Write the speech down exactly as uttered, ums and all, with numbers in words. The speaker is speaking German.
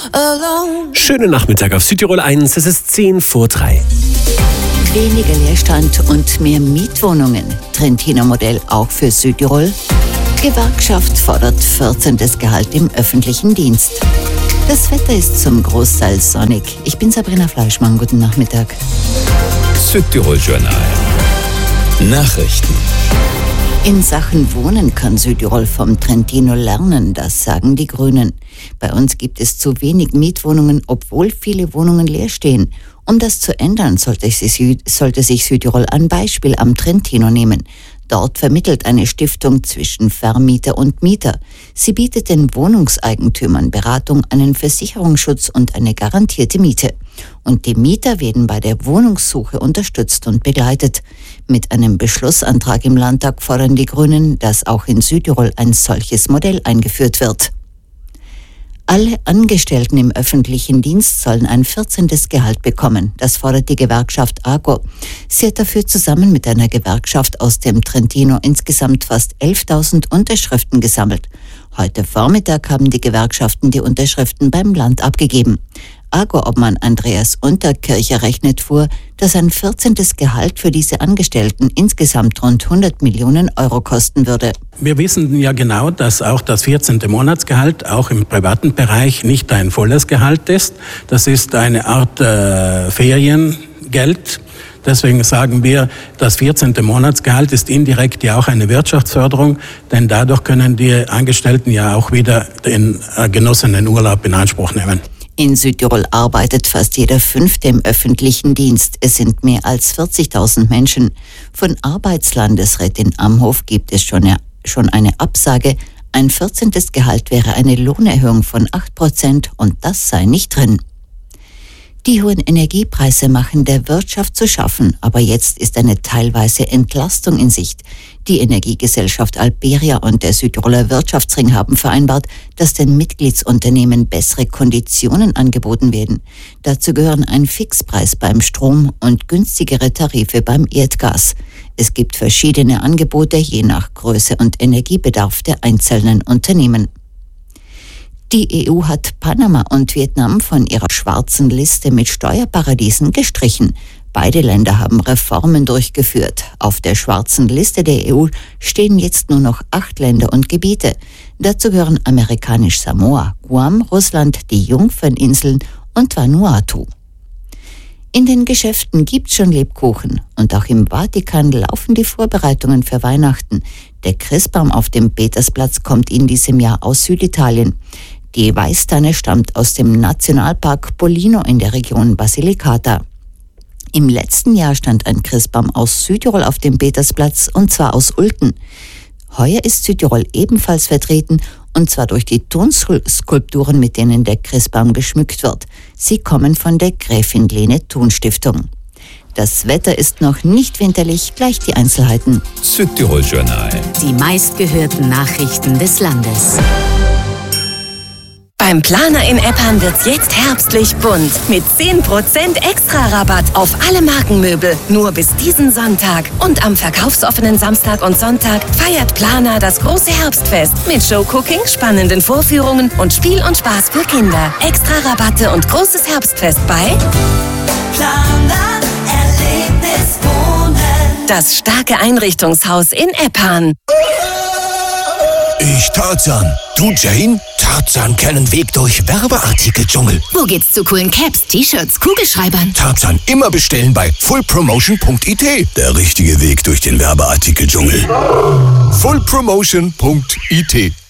alone. Schönen Nachmittag auf Südtirol eins, es ist zehn vor drei. Weniger Leerstand und mehr Mietwohnungen. Trentino-Modell auch für Südtirol? Gewerkschaft fordert vierzehntes Gehalt im öffentlichen Dienst. Das Wetter ist zum Großteil sonnig. Ich bin Sabrina Fleischmann, guten Nachmittag. Südtirol-Journal. Nachrichten. In Sachen Wohnen kann Südtirol vom Trentino lernen, das sagen die Grünen. Bei uns gibt es zu wenig Mietwohnungen, obwohl viele Wohnungen leer stehen. Um das zu ändern, sollte sich, sollte sich Südtirol ein Beispiel am Trentino nehmen. Dort vermittelt eine Stiftung zwischen Vermieter und Mieter. Sie bietet den Wohnungseigentümern Beratung, einen Versicherungsschutz und eine garantierte Miete. Und die Mieter werden bei der Wohnungssuche unterstützt und begleitet. Mit einem Beschlussantrag im Landtag fordern die Grünen, dass auch in Südtirol ein solches Modell eingeführt wird. Alle Angestellten im öffentlichen Dienst sollen ein vierzehntes Gehalt bekommen. Das fordert die Gewerkschaft A G O. Sie hat dafür zusammen mit einer Gewerkschaft aus dem Trentino insgesamt fast elftausend Unterschriften gesammelt. Heute Vormittag haben die Gewerkschaften die Unterschriften beim Land abgegeben. A G O-Obmann Andreas Unterkircher rechnet vor, dass ein vierzehntes Gehalt für diese Angestellten insgesamt rund hundert Millionen Euro kosten würde. Wir wissen ja genau, dass auch das vierzehnte Monatsgehalt auch im privaten Bereich nicht ein volles Gehalt ist. Das ist eine Art äh, Feriengeld. Deswegen sagen wir, das vierzehnte Monatsgehalt ist indirekt ja auch eine Wirtschaftsförderung, denn dadurch können die Angestellten ja auch wieder den äh, genossenen Urlaub in Anspruch nehmen. In Südtirol arbeitet fast jeder Fünfte im öffentlichen Dienst. Es sind mehr als vierzigtausend Menschen. Von Arbeitslandesrätin Amhof gibt es schon, eine, schon eine Absage. Ein vierzehntes Gehalt wäre eine Lohnerhöhung von acht Prozent und das sei nicht drin. Die hohen Energiepreise machen der Wirtschaft zu schaffen, aber jetzt ist eine teilweise Entlastung in Sicht. Die Energiegesellschaft Alberia und der Südtiroler Wirtschaftsring haben vereinbart, dass den Mitgliedsunternehmen bessere Konditionen angeboten werden. Dazu gehören ein Fixpreis beim Strom und günstigere Tarife beim Erdgas. Es gibt verschiedene Angebote je nach Größe und Energiebedarf der einzelnen Unternehmen. Die E U hat Panama und Vietnam von ihrer schwarzen Liste mit Steuerparadiesen gestrichen. Beide Länder haben Reformen durchgeführt. Auf der schwarzen Liste der E U stehen jetzt nur noch acht Länder und Gebiete. Dazu gehören amerikanisch Samoa, Guam, Russland, die Jungferninseln und Vanuatu. In den Geschäften gibt's schon Lebkuchen und auch im Vatikan laufen die Vorbereitungen für Weihnachten. Der Christbaum auf dem Petersplatz kommt in diesem Jahr aus Süditalien. Die Weißtanne stammt aus dem Nationalpark Pollino in der Region Basilicata. Im letzten Jahr stand ein Christbaum aus Südtirol auf dem Petersplatz, und zwar aus Ulten. Heuer ist Südtirol ebenfalls vertreten, und zwar durch die Tonskulpturen, mit denen der Christbaum geschmückt wird. Sie kommen von der Gräfin Lene Thun Stiftung. Das Wetter ist noch nicht winterlich, gleich die Einzelheiten. Südtirol-Journal. Die meistgehörten Nachrichten des Landes. Beim Planer in Eppan wird's jetzt herbstlich bunt. Mit zehn Prozent Extra-Rabatt auf alle Markenmöbel. Nur bis diesen Sonntag. Und am verkaufsoffenen Samstag und Sonntag feiert Planer das große Herbstfest. Mit Showcooking, spannenden Vorführungen und Spiel und Spaß für Kinder. Extra-Rabatte und großes Herbstfest bei Planer Erlebnis Wohnen. Das starke Einrichtungshaus in Eppan. Ich Tarzan. Du Jane? Tarzan kennt Weg durch Werbeartikel-Dschungel. Wo geht's zu coolen Caps, T-Shirts, Kugelschreibern? Tarzan immer bestellen bei full promotion punkt I T. Der richtige Weg durch den Werbeartikel-Dschungel. full promotion punkt I T